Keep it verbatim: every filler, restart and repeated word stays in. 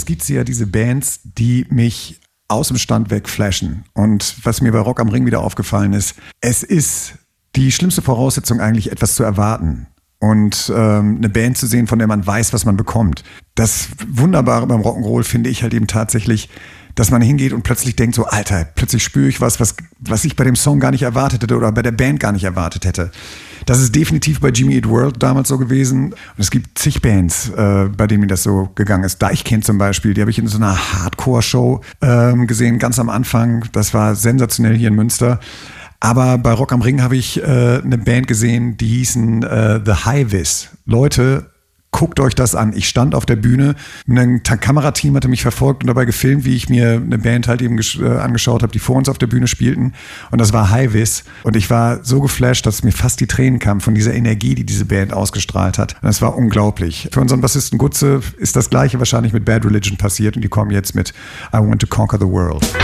es gibt ja diese Bands, die mich aus dem Stand weg flashen. Und was mir bei Rock am Ring wieder aufgefallen ist, es ist die schlimmste Voraussetzung eigentlich, etwas zu erwarten. Und ähm, eine Band zu sehen, von der man weiß, was man bekommt. Das Wunderbare beim Rock'n'Roll finde ich halt eben tatsächlich, dass man hingeht und plötzlich denkt so, Alter, plötzlich spüre ich was, was, was ich bei dem Song gar nicht erwartet hätte oder bei der Band gar nicht erwartet hätte. Das ist definitiv bei Jimmy Eat World damals so gewesen. Und es gibt zig Bands, äh, bei denen mir das so gegangen ist. Deichkind zum Beispiel, die habe ich in so einer Hardcore-Show ähm, gesehen, ganz am Anfang. Das war sensationell hier in Münster. Aber bei Rock am Ring habe ich äh, eine Band gesehen, die hießen äh, The Highvis. Leute, guckt euch das an. Ich stand auf der Bühne, ein Kamerateam hatte mich verfolgt und dabei gefilmt, wie ich mir eine Band halt eben äh, angeschaut habe, die vor uns auf der Bühne spielten. Und das war Highvis. Und ich war so geflasht, dass mir fast die Tränen kamen von dieser Energie, die diese Band ausgestrahlt hat. Und das war unglaublich. Für unseren Bassisten Gutze ist das Gleiche wahrscheinlich mit Bad Religion passiert und die kommen jetzt mit I Want to Conquer the World.